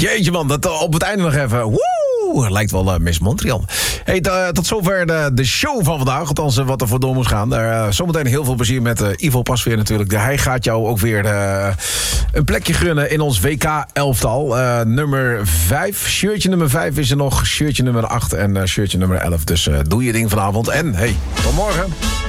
Jeetje man, dat op het einde nog even. Woe! Lijkt wel Miss Montreal. Hey, tot zover de show van vandaag. Althans, wat er voor door moest gaan. Zometeen heel veel plezier met Ivo Pasveer natuurlijk. Hij gaat jou ook weer een plekje gunnen in ons WK-elftal. Nummer 5. Shirtje nummer 5 is er nog. Shirtje nummer 8 en shirtje nummer 11. Dus doe je ding vanavond. En hey, tot morgen.